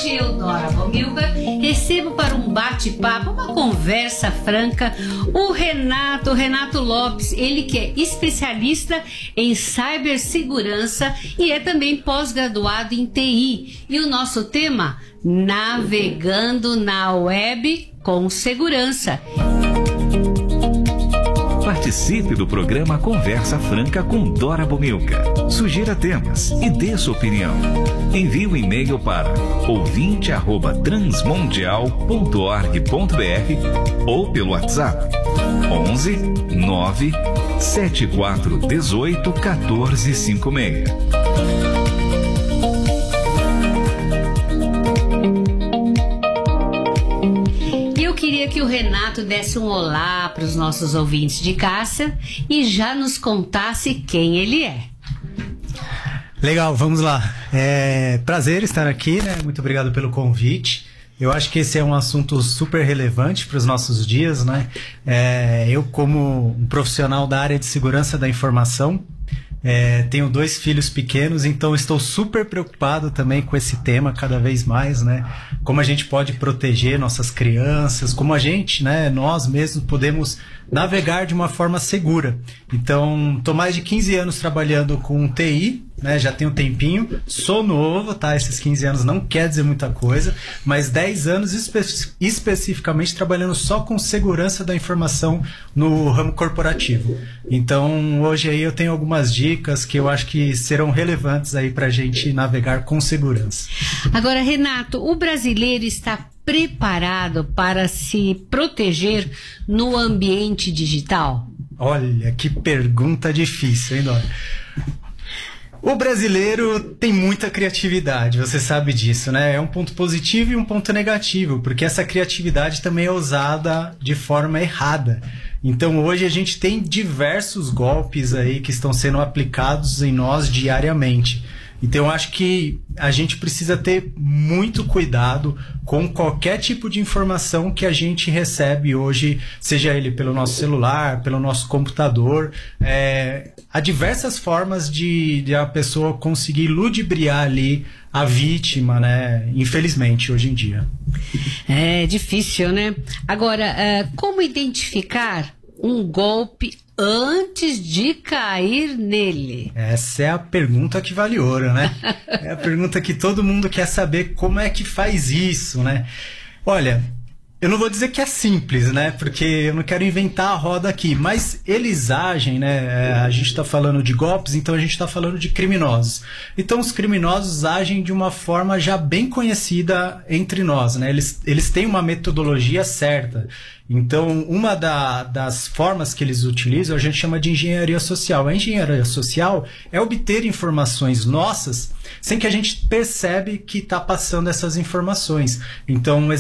hoje eu, Dora Bomilca, recebo para um bate-papo, uma conversa franca, o Renato Lopes, ele que é especialista em cibersegurança e é também pós-graduado em TI. E o nosso tema, navegando na web com segurança. Participe do programa Conversa Franca com Dora Bomilca. Sugira temas e dê sua opinião. Envie um e-mail para ouvinte@transmundial.org.br ou pelo WhatsApp 11 9 74 18 14 56. Queria que o Renato desse um olá para os nossos ouvintes de casa e já nos contasse quem ele é. Legal, vamos lá. É prazer estar aqui, né? Muito obrigado pelo convite. Eu acho que esse é um assunto super relevante para os nossos dias, né? Eu, como um profissional da área de segurança da informação, tenho 2 filhos pequenos, então estou super preocupado também com esse tema cada vez mais, né? Como a gente pode proteger nossas crianças, como a gente, né, nós mesmos podemos navegar de uma forma segura. Então, estou mais de 15 anos trabalhando com TI, né? Já tenho um tempinho, sou novo, tá? Esses 15 anos não quer dizer muita coisa, mas 10 anos especificamente trabalhando só com segurança da informação no ramo corporativo. Então, hoje aí eu tenho algumas dicas que eu acho que serão relevantes aí pra gente navegar com segurança. Agora, Renato, o brasileiro está preparado para se proteger no ambiente digital? Olha, que pergunta difícil, hein, Dora? O brasileiro tem muita criatividade, você sabe disso, né? É um ponto positivo e um ponto negativo, porque essa criatividade também é usada de forma errada. Então hoje a gente tem diversos golpes aí que estão sendo aplicados em nós diariamente. Então eu acho que a gente precisa ter muito cuidado com qualquer tipo de informação que a gente recebe hoje, seja ele pelo nosso celular, pelo nosso computador. Há diversas formas de a pessoa conseguir ludibriar ali a vítima, né? Infelizmente, hoje em dia. É difícil, né? Agora, como identificar um golpe antes de cair nele? Essa é a pergunta que vale ouro, né? É a pergunta que todo mundo quer saber, como é que faz isso, né? Olha, eu não vou dizer que é simples, né? Porque eu não quero inventar a roda aqui, mas eles agem, né? A gente está falando de golpes, então a gente está falando de criminosos. Então os criminosos agem de uma forma já bem conhecida entre nós, né? Eles têm uma metodologia certa. Então, uma das formas que eles utilizam, a gente chama de engenharia social. A engenharia social é obter informações nossas sem que a gente percebe que está passando essas informações. Então,